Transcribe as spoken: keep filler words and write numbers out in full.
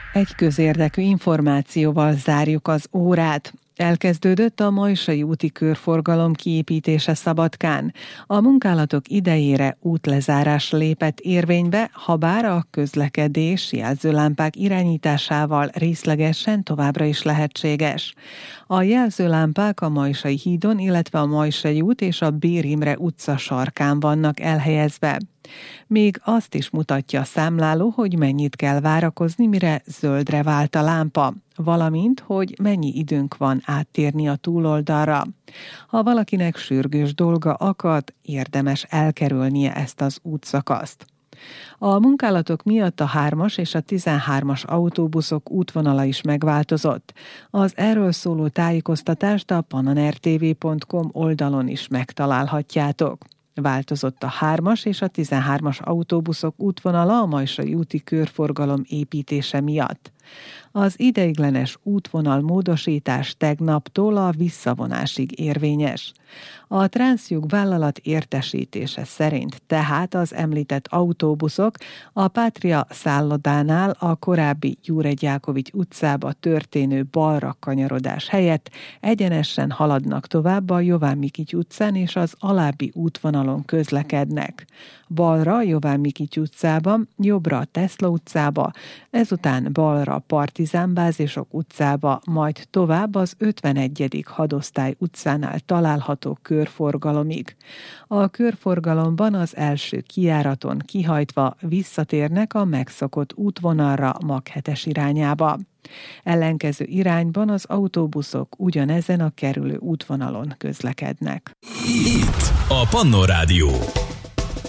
Egy közérdekű információval zárjuk az órát. Elkezdődött a Majsai úti körforgalom kiépítése Szabadkán. A munkálatok idejére útlezárás lépett érvénybe, habár a közlekedés jelzőlámpák irányításával részlegesen továbbra is lehetséges. A jelzőlámpák a Majsai hídon, illetve a Majsai út és a Bér Imre utca sarkán vannak elhelyezve. Még azt is mutatja a számláló, hogy mennyit kell várakozni, mire zöldre vált a lámpa, valamint, hogy mennyi időnk van áttérni a túloldalra. Ha valakinek sürgős dolga akad, érdemes elkerülnie ezt az útszakaszt. A munkálatok miatt a hármas és a tizenhármas autóbuszok útvonala is megváltozott. Az erről szóló tájékoztatást a pananertv pont com oldalon is megtalálhatjátok. Változott a hármas és a tizenhármas autóbuszok útvonala a Majsai úti körforgalom építése miatt. Az ideiglenes útvonal módosítás tegnaptól a visszavonásig érvényes. A Transzjug vállalat értesítése szerint tehát az említett autóbuszok a Pátria szállodánál a korábbi Juraj Jákovics utcába történő balra kanyarodás helyett egyenesen haladnak tovább a Jován Mikics utcán és az alábbi útvonalon közlekednek. Balra a Jován Mikics utcába, jobbra a Tesla utcába, ezután balra a Partizánbázisok utcába, majd tovább az ötvenegyedik hadosztály utcánál található körforgalomig. A körforgalomban az első kijáraton kihajtva visszatérnek a megszokott útvonalra Maghetes irányába. Ellenkező irányban az autóbuszok ugyanezen a kerülő útvonalon közlekednek. Itt a Pannó Rádió.